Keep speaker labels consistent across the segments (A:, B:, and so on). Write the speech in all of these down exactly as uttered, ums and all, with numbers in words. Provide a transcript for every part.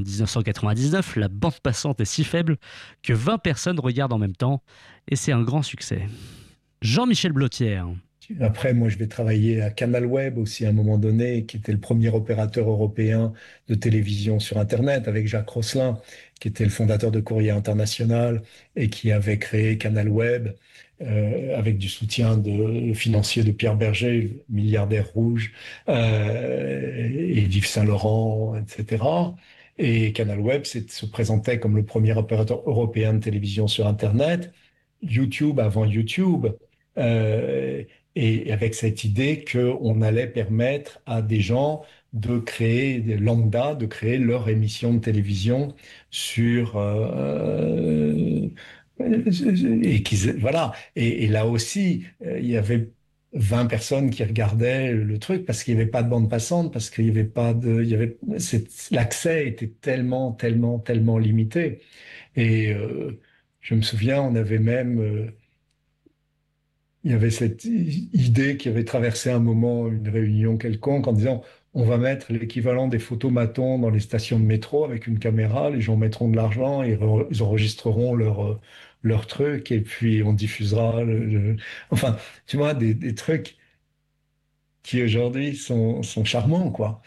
A: En dix-neuf cent quatre-vingt-dix-neuf, la bande passante est si faible que vingt personnes regardent en même temps et c'est un grand succès. Jean-Michel Blotière.
B: Après, moi, je vais travailler à Canal Web aussi à un moment donné, qui était le premier opérateur européen de télévision sur Internet, avec Jacques Rosselin, qui était le fondateur de Courrier International et qui avait créé Canal Web euh, avec du soutien de, financier de Pierre Berger, le milliardaire rouge, euh, et d'Yves Saint-Laurent, et cetera. Et Canal Web se présentait comme le premier opérateur européen de télévision sur Internet. YouTube avant YouTube. Euh, et avec cette idée qu'on allait permettre à des gens de créer, des lambda, de créer leur émission de télévision sur... Euh, et qu'ils, voilà. Et, et là aussi, euh, il y avait vingt personnes qui regardaient le truc parce qu'il n'y avait pas de bande passante, parce qu'il n'y avait pas de... Il y avait, l'accès était tellement, tellement, tellement limité. Et euh, je me souviens, on avait même... Euh, il y avait cette idée qui avait traversé un moment une réunion quelconque en disant on va mettre l'équivalent des photomatons dans les stations de métro avec une caméra, les gens mettront de l'argent, ils, ils enregistreront leur, euh, leur truc et puis on diffusera. Le, le... Enfin, tu vois, des, des trucs qui aujourd'hui sont, sont charmants, quoi.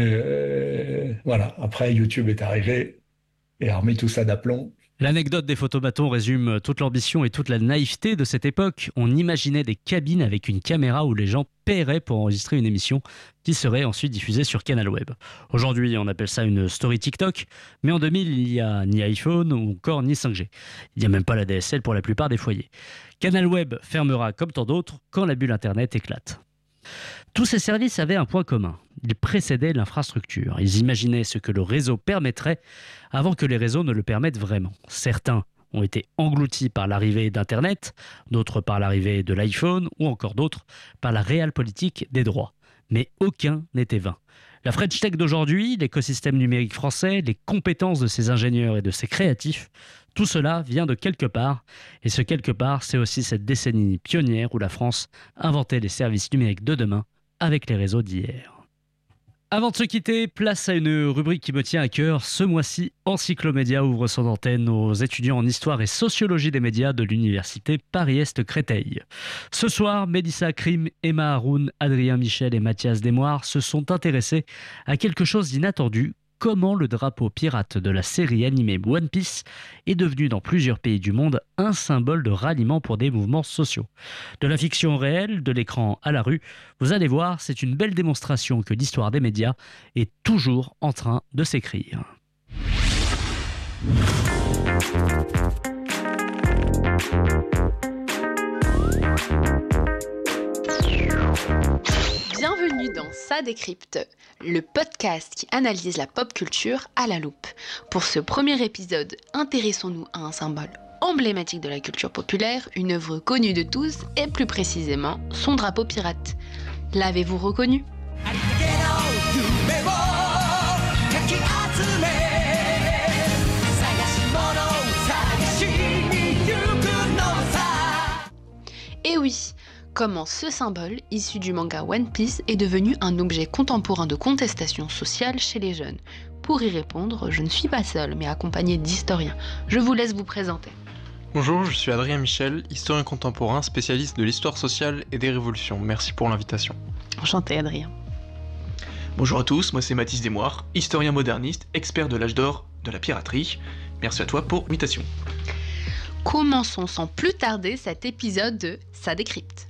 B: Euh, voilà, après YouTube est arrivé et a remis tout ça d'aplomb.
A: L'anecdote des photomatons résume toute l'ambition et toute la naïveté de cette époque. On imaginait des cabines avec une caméra où les gens paieraient pour enregistrer une émission qui serait ensuite diffusée sur Canal Web. Aujourd'hui, on appelle ça une story TikTok, mais en deux mille, il n'y a ni iPhone ou encore ni cinq G. Il n'y a même pas la D S L pour la plupart des foyers. Canal Web fermera comme tant d'autres quand la bulle Internet éclate. Tous ces services avaient un point commun. Ils précédaient l'infrastructure. Ils imaginaient ce que le réseau permettrait avant que les réseaux ne le permettent vraiment. Certains ont été engloutis par l'arrivée d'Internet, d'autres par l'arrivée de l'iPhone ou encore d'autres par la réelle politique des droits. Mais aucun n'était vain. La French Tech d'aujourd'hui, l'écosystème numérique français, les compétences de ses ingénieurs et de ses créatifs, tout cela vient de quelque part. Et ce quelque part, c'est aussi cette décennie pionnière où la France inventait les services numériques de demain avec les réseaux d'hier. Avant de se quitter, place à une rubrique qui me tient à cœur. Ce mois-ci, Encyclomédia ouvre son antenne aux étudiants en histoire et sociologie des médias de l'université Paris-Est-Créteil. Ce soir, Mélissa Krim, Emma Haroun, Adrien Michel et Mathias Desmoires se sont intéressés à quelque chose d'inattendu. Comment le drapeau pirate de la série animée One Piece est devenu dans plusieurs pays du monde un symbole de ralliement pour des mouvements sociaux. De la fiction réelle, de l'écran à la rue, vous allez voir, c'est une belle démonstration que l'histoire des médias est toujours en train de s'écrire.
C: Bienvenue dans Ça décrypte, le podcast qui analyse la pop culture à la loupe. Pour ce premier épisode, intéressons-nous à un symbole emblématique de la culture populaire, une œuvre connue de tous et plus précisément son drapeau pirate. L'avez-vous reconnu ? Et oui, comment ce symbole, issu du manga One Piece, est devenu un objet contemporain de contestation sociale chez les jeunes. Pour y répondre, je ne suis pas seule, mais accompagnée d'historiens. Je vous laisse vous présenter.
D: Bonjour, je suis Adrien Michel, historien contemporain, spécialiste de l'histoire sociale et des révolutions. Merci pour l'invitation.
C: Enchanté, Adrien.
E: Bonjour à tous, moi c'est Mathis Desmoires, historien moderniste, expert de l'âge d'or de la piraterie. Merci à toi pour l'invitation.
C: Commençons sans plus tarder cet épisode de Ça décrypte.